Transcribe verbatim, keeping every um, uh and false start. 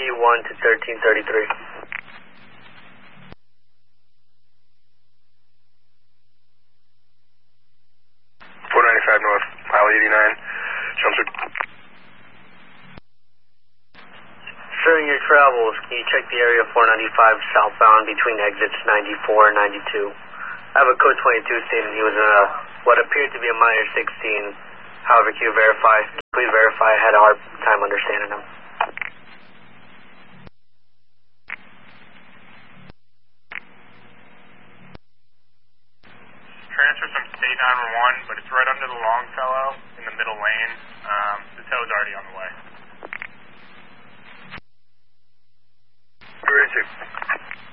one to thirteen thirty-three. four ninety-five North, Highway eighty-nine, Chelmsford. During your travels, can you check the area four ninety-five southbound between exits ninety-four and ninety-two? I have a code twenty-two stating he was in a, what appeared to be a minor sixteen. However, can you verify, please verify, I had a hard time understanding him. Transfer from State nine one one, but it's right under the Longfellow in the middle lane. Um, the tow's already on the way. Where is it?